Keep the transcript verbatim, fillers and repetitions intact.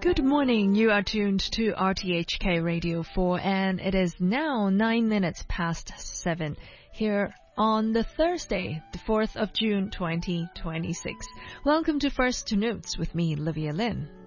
Good morning. You are tuned to R T H K Radio four, and it is now nine minutes past seven here on the Thursday, the fourth of June, twenty twenty-six. Welcome to First Notes with me, Livia Lin.